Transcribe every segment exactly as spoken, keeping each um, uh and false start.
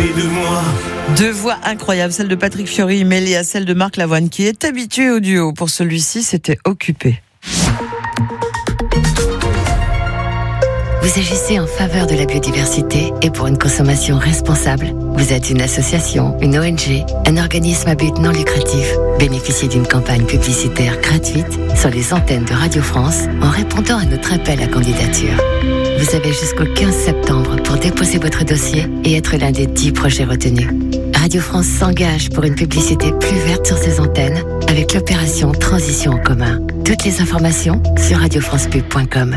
côté de moi. Deux voix incroyables, celle de Patrick Fiori mêlée à celle de Marc Lavoine, qui est habitué au duo. Pour celui-ci, c'était Occupé. Vous agissez en faveur de la biodiversité et pour une consommation responsable. Vous êtes une association, une O N G, un organisme à but non lucratif. Bénéficiez d'une campagne publicitaire gratuite sur les antennes de Radio France en répondant à notre appel à candidature. Vous avez jusqu'au quinze septembre pour déposer votre dossier et être l'un des dix projets retenus. Radio France s'engage pour une publicité plus verte sur ses antennes avec l'opération Transition en commun. Toutes les informations sur radio france pub point com.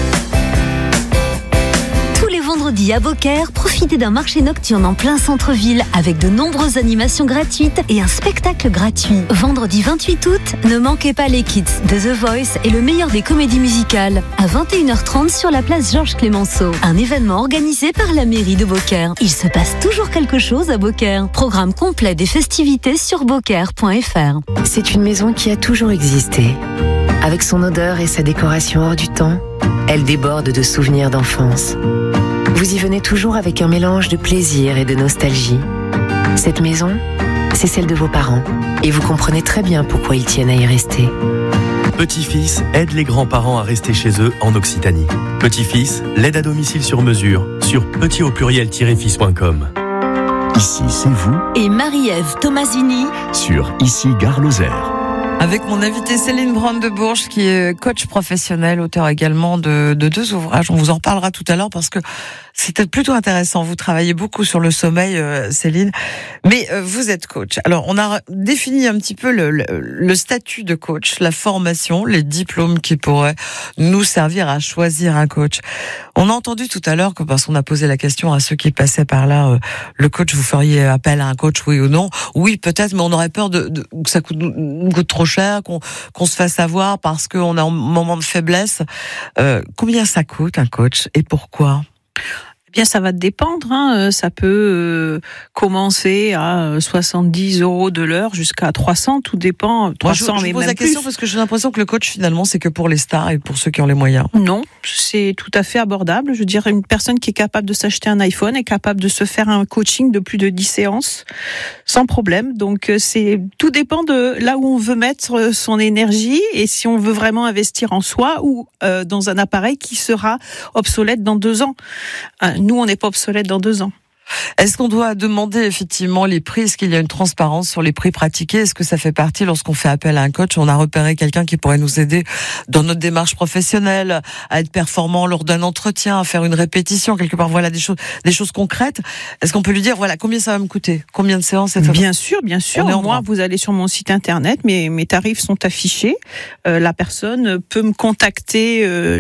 Vendredi à Beaucaire, profitez d'un marché nocturne en plein centre-ville avec de nombreuses animations gratuites et un spectacle gratuit. Vendredi vingt-huit août, ne manquez pas les Kids de The Voice et le meilleur des comédies musicales à vingt et une heures trente sur la place Georges Clémenceau. Un événement organisé par la mairie de Beaucaire. Il se passe toujours quelque chose à Beaucaire. Programme complet des festivités sur beaucaire point f r. C'est une maison qui a toujours existé. Avec son odeur et sa décoration hors du temps, elle déborde de souvenirs d'enfance. Vous y venez toujours avec un mélange de plaisir et de nostalgie. Cette maison, c'est celle de vos parents. Et vous comprenez très bien pourquoi ils tiennent à y rester. Petit-fils aide les grands-parents à rester chez eux en Occitanie. Petit-fils, l'aide à domicile sur mesure sur petit au pluriel fils point com. Ici, c'est vous. Et Marie-Ève Tomasini sur Ici, Gare Lozère. Avec mon invitée Céline Brand-de-Bourges, qui est coach professionnel, auteur également de, de deux ouvrages. On vous en reparlera tout à l'heure parce que c'était plutôt intéressant. Vous travaillez beaucoup sur le sommeil, euh, Céline, mais euh, vous êtes coach. Alors, on a défini un petit peu le, le, le statut de coach, la formation, les diplômes qui pourraient nous servir à choisir un coach. On a entendu tout à l'heure que, parce qu'on a posé la question à ceux qui passaient par là, euh, le coach, vous feriez appel à un coach, oui ou non? Oui, peut-être, mais on aurait peur de, de que ça coûte, coûte trop cher, qu'on, qu'on se fasse avoir parce qu'on est en moment de faiblesse. Euh, combien ça coûte un coach et pourquoi? Eh bien, ça va dépendre. Hein. Ça peut euh, commencer à soixante-dix euros de l'heure jusqu'à trois cents. Tout dépend. trois cents, Moi, je, je mais pose même la question plus. parce que j'ai l'impression que le coach, finalement, c'est que pour les stars et pour ceux qui ont les moyens. Non, c'est tout à fait abordable. Je veux dire, une personne qui est capable de s'acheter un iPhone est capable de se faire un coaching de plus de dix séances sans problème. Donc, c'est tout dépend de là où on veut mettre son énergie et si on veut vraiment investir en soi ou euh, dans un appareil qui sera obsolète dans deux ans. Euh, Nous, on n'est pas obsolète dans deux ans. Est-ce qu'on doit demander effectivement les prix? Est-ce qu'il y a une transparence sur les prix pratiqués? Est-ce que ça fait partie, lorsqu'on fait appel à un coach, on a repéré quelqu'un qui pourrait nous aider dans notre démarche professionnelle, à être performant lors d'un entretien, à faire une répétition, quelque part, voilà, des choses, des choses concrètes. Est-ce qu'on peut lui dire, voilà, combien ça va me coûter? Combien de séances? Bien sûr, bien sûr. Moi, droit. Vous allez sur mon site internet, mes, mes tarifs sont affichés. Euh, la personne peut me contacter euh,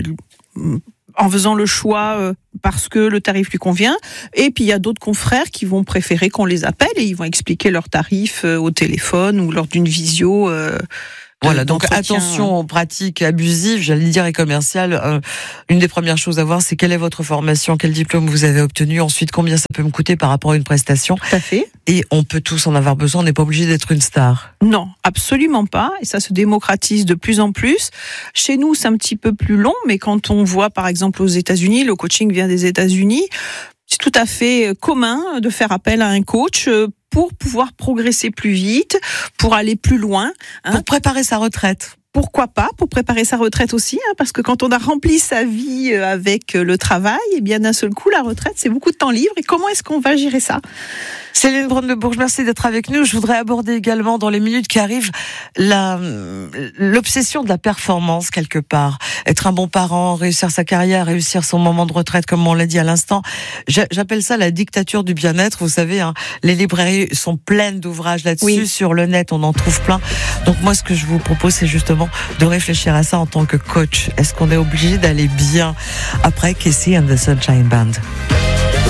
en faisant le choix euh, parce que le tarif lui convient. Et puis, il y a d'autres confrères qui vont préférer qu'on les appelle et ils vont expliquer leurs tarifs euh, au téléphone ou lors d'une visio. Euh, Voilà, donc attention aux pratiques abusives, j'allais dire, et commerciales. Euh, une des premières choses à voir, c'est quelle est votre formation, quel diplôme vous avez obtenu, ensuite combien ça peut me coûter par rapport à une prestation. Tout à fait. Et on peut tous en avoir besoin, on n'est pas obligé d'être une star. Non, absolument pas. Et ça se démocratise de plus en plus. Chez nous, c'est un petit peu plus long, mais quand on voit, par exemple, aux États-Unis, le coaching vient des États-Unis, c'est tout à fait commun de faire appel à un coach pour pouvoir progresser plus vite, pour aller plus loin. Hein. Pour préparer sa retraite. Pourquoi pas, pour préparer sa retraite aussi, hein, parce que quand on a rempli sa vie avec le travail, et bien d'un seul coup, la retraite, c'est beaucoup de temps libre. Et comment est-ce qu'on va gérer ça? Céline Brand-de-Bourges, merci d'être avec nous. Je voudrais aborder également, dans les minutes qui arrivent, la, l'obsession de la performance, quelque part. Être un bon parent, réussir sa carrière, réussir son moment de retraite, comme on l'a dit à l'instant. J'appelle ça la dictature du bien-être. Vous savez, hein, les librairies sont pleines d'ouvrages là-dessus. Oui. Sur le net, on en trouve plein. Donc moi, ce que je vous propose, c'est justement de réfléchir à ça en tant que coach. Est-ce qu'on est obligé d'aller bien après Casey and the Sunshine Band?